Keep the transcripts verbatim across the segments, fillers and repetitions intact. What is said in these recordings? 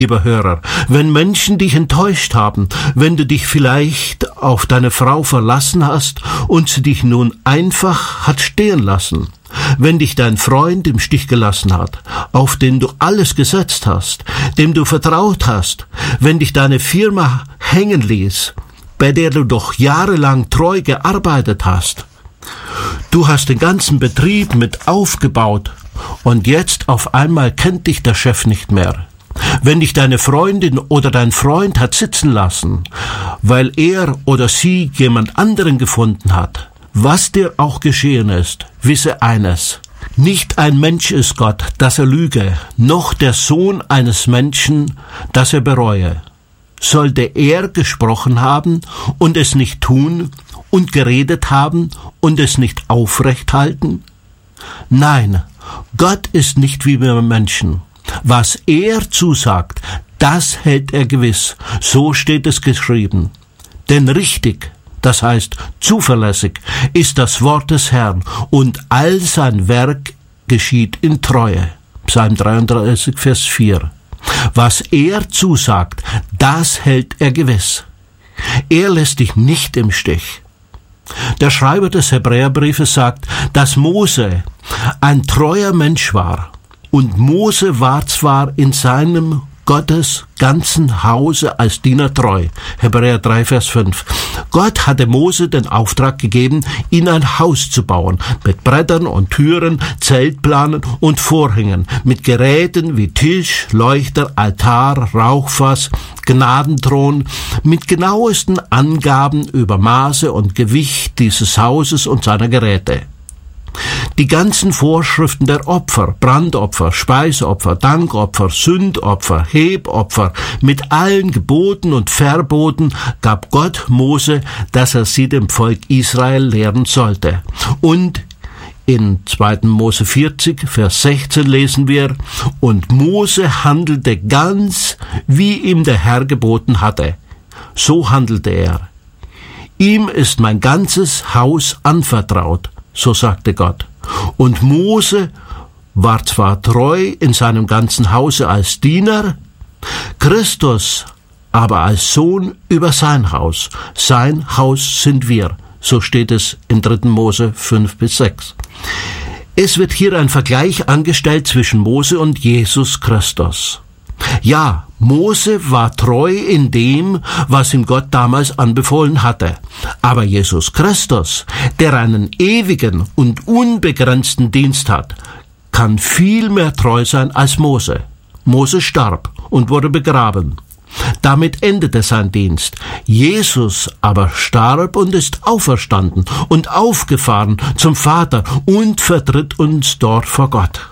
Lieber Hörer, wenn Menschen dich enttäuscht haben, wenn du dich vielleicht auf deine Frau verlassen hast und sie dich nun einfach hat stehen lassen, wenn dich dein Freund im Stich gelassen hat, auf den du alles gesetzt hast, dem du vertraut hast, wenn dich deine Firma hängen ließ, bei der du doch jahrelang treu gearbeitet hast. Du hast den ganzen Betrieb mit aufgebaut und jetzt auf einmal kennt dich der Chef nicht mehr. Wenn dich deine Freundin oder dein Freund hat sitzen lassen, weil er oder sie jemand anderen gefunden hat, was dir auch geschehen ist, wisse eines: Nicht ein Mensch ist Gott, dass er lüge, noch der Sohn eines Menschen, dass er bereue. Sollte er gesprochen haben und es nicht tun und geredet haben und es nicht aufrecht halten? Nein, Gott ist nicht wie wir Menschen. Was er zusagt, das hält er gewiss. So steht es geschrieben. Denn richtig, das heißt zuverlässig, ist das Wort des Herrn und all sein Werk geschieht in Treue. Psalm dreiunddreißig, Vers vier. Was er zusagt, das hält er gewiss. Er lässt dich nicht im Stich. Der Schreiber des Hebräerbriefes sagt, dass Mose ein treuer Mensch war. Und Mose war zwar in seinem Gottes ganzen Hause als Diener treu. Hebräer drei, Vers fünf. Gott hatte Mose den Auftrag gegeben, ihm ein Haus zu bauen, mit Brettern und Türen, Zeltplanen und Vorhängen, mit Geräten wie Tisch, Leuchter, Altar, Rauchfass, Gnadenthron, mit genauesten Angaben über Maße und Gewicht dieses Hauses und seiner Geräte. Die ganzen Vorschriften der Opfer, Brandopfer, Speisopfer, Dankopfer, Sündopfer, Hebopfer, mit allen Geboten und Verboten gab Gott Mose, dass er sie dem Volk Israel lehren sollte. Und in zweiter Mose vierzig, Vers sechzehn lesen wir, und Mose handelte ganz, wie ihm der Herr geboten hatte. So handelte er. Ihm ist mein ganzes Haus anvertraut. So sagte Gott. Und Mose war zwar treu in seinem ganzen Hause als Diener, Christus aber als Sohn über sein Haus. Sein Haus sind wir. So steht es in dritter Mose fünf bis sechs. Es wird hier ein Vergleich angestellt zwischen Mose und Jesus Christus. Ja, Mose war treu in dem, was ihm Gott damals anbefohlen hatte. Aber Jesus Christus, der einen ewigen und unbegrenzten Dienst hat, kann viel mehr treu sein als Mose. Mose starb und wurde begraben. Damit endete sein Dienst. Jesus aber starb und ist auferstanden und aufgefahren zum Vater und vertritt uns dort vor Gott.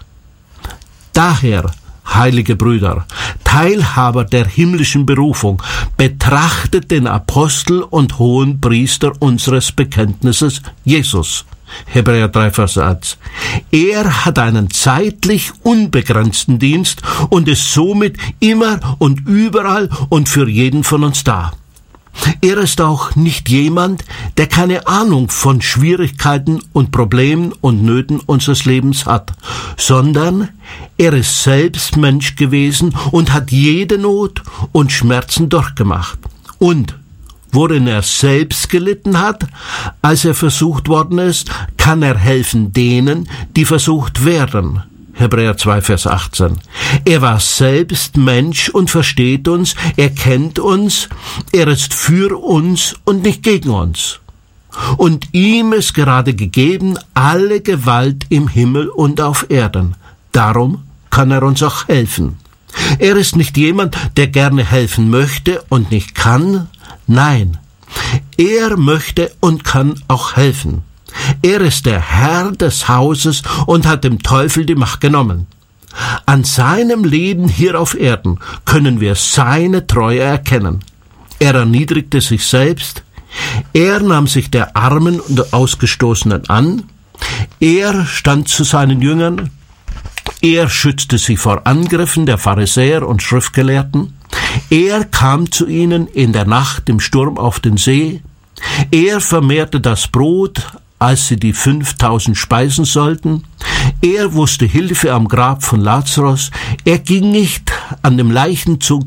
Daher, heilige Brüder, Teilhaber der himmlischen Berufung, betrachtet den Apostel und hohen Priester unseres Bekenntnisses, Jesus. Hebräer drei, Vers eins. Er hat einen zeitlich unbegrenzten Dienst und ist somit immer und überall und für jeden von uns da. Er ist auch nicht jemand, der keine Ahnung von Schwierigkeiten und Problemen und Nöten unseres Lebens hat, sondern er ist selbst Mensch gewesen und hat jede Not und Schmerzen durchgemacht. Und worin er selbst gelitten hat, als er versucht worden ist, kann er helfen denen, die versucht werden. Hebräer zwei, Vers achtzehn. Er war selbst Mensch und versteht uns, er kennt uns, er ist für uns und nicht gegen uns. Und ihm ist gerade gegeben alle Gewalt im Himmel und auf Erden. Darum kann er uns auch helfen. Er ist nicht jemand, der gerne helfen möchte und nicht kann. Nein, er möchte und kann auch helfen. Er ist der Herr des Hauses und hat dem Teufel die Macht genommen. An seinem Leben hier auf Erden können wir seine Treue erkennen. Er erniedrigte sich selbst, er nahm sich der Armen und Ausgestoßenen an, er stand zu seinen Jüngern, er schützte sie vor Angriffen der Pharisäer und Schriftgelehrten, er kam zu ihnen in der Nacht im Sturm auf den See, er vermehrte das Brot als sie die fünftausend speisen sollten. Er wusste Hilfe am Grab von Lazarus. Er ging nicht an dem Leichenzug